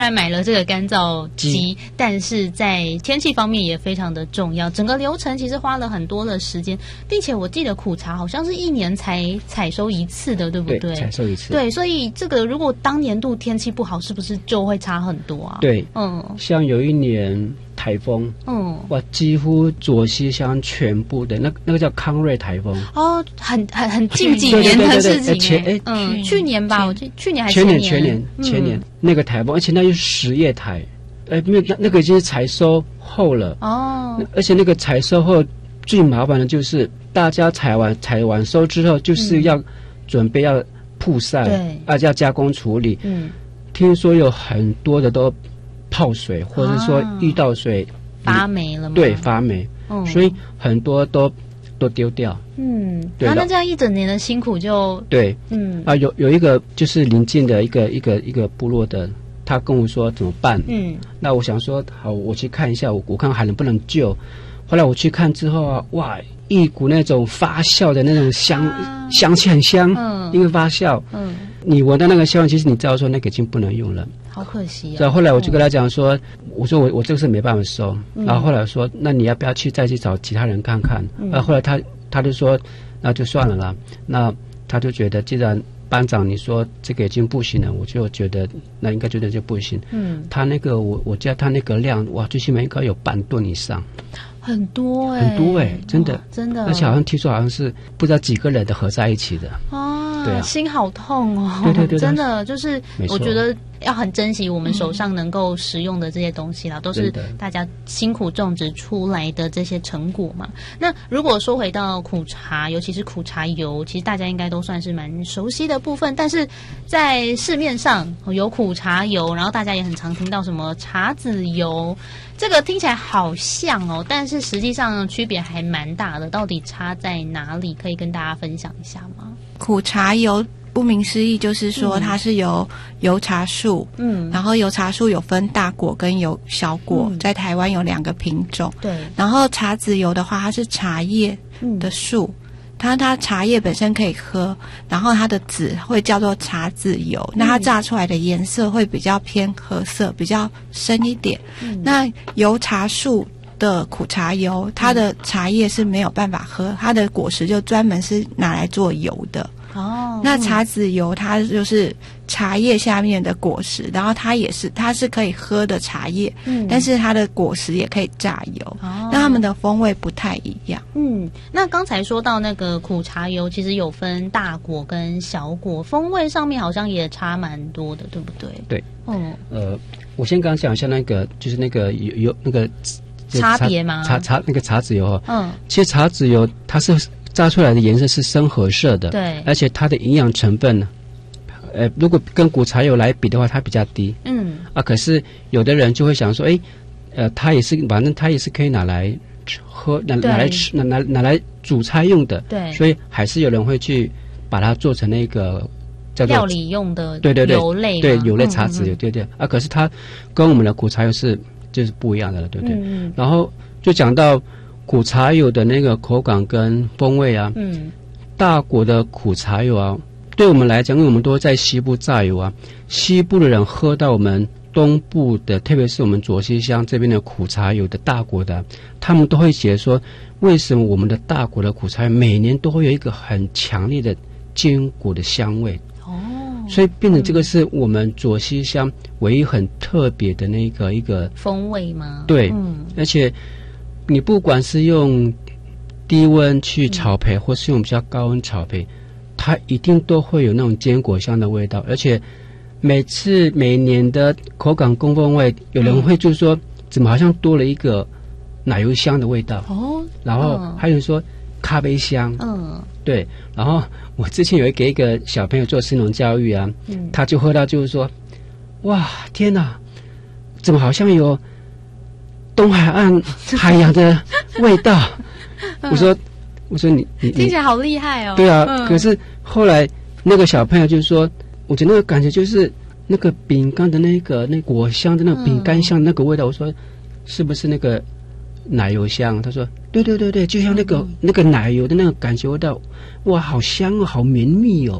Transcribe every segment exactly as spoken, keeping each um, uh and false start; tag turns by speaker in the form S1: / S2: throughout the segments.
S1: 然买了这个干燥机，但是在天气方面也非常的重要。整个流程其实花了很多的时间，并且我记得苦茶好像是一年才采收一次的，对不对？
S2: 对，采收一次。
S1: 对，所以这个如果当年度天气不好，是不是就会差很多啊？
S2: 对，
S1: 嗯，
S2: 像有一年台风，嗯，哇，几乎左西乡全部的那那个叫康瑞台风，
S1: 哦，很很很近几年的事情，
S2: 前哎，
S1: 嗯，去年吧，我记去年还是
S2: 前年，前年，前年那个台风，而且那就是十叶台。哎，没有，那那个已经是采收后了哦。而且那个采收后最麻烦的就是大家采完采完收之后，就是要准备要曝晒，对，啊，要加工处理。嗯，听说有很多的都泡水，或者说遇到水
S1: 发霉了吗？
S2: 对，发霉。嗯，所以很多都都丢掉。嗯，对。
S1: 那这样一整年的辛苦就
S2: 对，嗯啊，有有一个就是邻近的一个一个一个部落的。他跟我说怎么办？嗯，那我想说好，我去看一下，我我看还能不能救。后来我去看之后啊，哇，一股那种发酵的那种香、啊、香气很香，嗯，因为发酵，嗯，你闻到那个香，其实你知道说那个已经不能用了，
S1: 好可惜啊。
S2: 所以后来我就跟他讲说，嗯、我说我我这个是没办法收，嗯、然后后来说，那你要不要去再去找其他人看看？嗯、然后后来他他就说，那就算了啦，那他就觉得既然班长你说这个已经不行了，我就觉得那应该觉得就不行。嗯，他那个我我叫他那个量，哇，最起码应该有半吨以上，
S1: 很多哎、欸，
S2: 很多哎、欸，真的
S1: 真的，
S2: 而且好像听说好像是不知道几个人的合在一起的
S1: 啊，对啊，心好痛哦，
S2: 对对对，
S1: 真的就是我觉得要很珍惜我们手上能够食用的这些东西啦，嗯、都是大家辛苦种植出来的这些成果嘛。那如果说回到苦茶，尤其是苦茶油，其实大家应该都算是蛮熟悉的部分，但是在市面上有苦茶油，然后大家也很常听到什么茶籽油，这个听起来好像哦，但是实际上区别还蛮大的，到底差在哪里？可以跟大家分享一下吗？
S3: 苦茶油顾名思义就是说它是由油茶树，嗯，然后油茶树有分大果跟有小果，嗯、在台湾有两个品种，对。然后茶籽油的话，它是茶叶的树，嗯、它它茶叶本身可以喝，然后它的籽会叫做茶籽油，嗯、那它榨出来的颜色会比较偏褐色，比较深一点。嗯、那油茶树的苦茶油，它的茶叶是没有办法喝，它的果实就专门是拿来做油的。哦，那茶籽油它就是茶叶下面的果实，然后它也是它是可以喝的茶叶，嗯，但是它的果实也可以榨油，哦，那它们的风味不太一样。
S1: 嗯，那刚才说到那个苦茶油，其实有分大果跟小果，风味上面好像也差蛮多的，对不对？
S2: 对，嗯，呃，我先刚刚讲一下那个，就是那个有有那个
S1: 差别吗？
S2: 茶茶那个茶籽油哈，嗯，其实茶籽油它是榨出来的颜色是深褐色的，对，而且它的营养成分呢，呃，如果跟苦茶油来比的话，它比较低，嗯，啊，可是有的人就会想说，哎，呃，它也是，反正它也是可以拿来喝，拿拿来吃，拿拿拿来煮菜用的，对，所以还是有人会去把它做成那个叫做
S1: 料理用的，
S2: 对对对，
S1: 油类，
S2: 对油类茶籽油，嗯嗯对对，啊，可是它跟我们的苦茶油是就是不一样的了，对不对？嗯嗯然后就讲到苦茶油的那个口感跟风味啊，嗯，大果的苦茶油啊，对我们来讲，因为我们都在西部榨油啊，西部的人喝到我们东部的，特别是我们左西乡这边的苦茶油的大果的，他们都会觉得说，为什么我们的大果的苦茶油每年都会有一个很强烈的坚果的香味？哦，所以变成这个是我们左西乡唯一很特别的那个一个
S1: 风味吗？
S2: 对，嗯，而且你不管是用低温去炒焙，嗯、或是用比较高温炒焙，它一定都会有那种坚果香的味道。而且每次每年的口感跟风味，有人会就说，嗯、怎么好像多了一个奶油香的味道哦。然后还有说咖啡香，嗯，对。然后我之前有给一个小朋友做食农教育啊，嗯、他就喝到就是说，哇，天哪，怎么好像有东海岸海洋的味道？我说，我说你你
S1: 听起来好厉害哦。
S2: 对啊，嗯、可是后来那个小朋友就说，我觉得那个感觉就是那个饼干的那个那果香的那个饼干香的那个味道。嗯、我说是不是那个奶油香？他说对对对对，就像那个、嗯、那个奶油的那个感觉味道，哇，好香哦，好绵密哦。哦，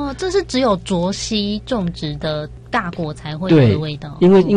S1: 哦，这是只有卓溪种植的大果才会有的味道。
S2: 因为